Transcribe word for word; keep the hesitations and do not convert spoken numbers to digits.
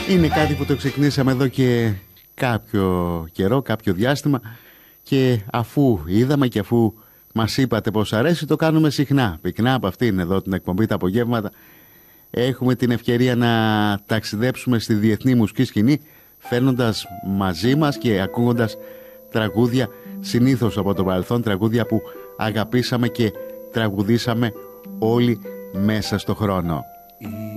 Είναι κάτι που το ξεκινήσαμε εδώ και κάποιο καιρό, κάποιο διάστημα, και αφού είδαμε και αφού μας είπατε πως αρέσει, το κάνουμε συχνά. Πυκνά από αυτήν εδώ την εκπομπή τα απογεύματα έχουμε την ευκαιρία να ταξιδέψουμε στη διεθνή μουσική σκηνή, φέρνοντας μαζί μας και ακούγοντας τραγούδια συνήθως από το παρελθόν, τραγούδια που αγαπήσαμε και τραγουδήσαμε όλοι μέσα στο χρόνο.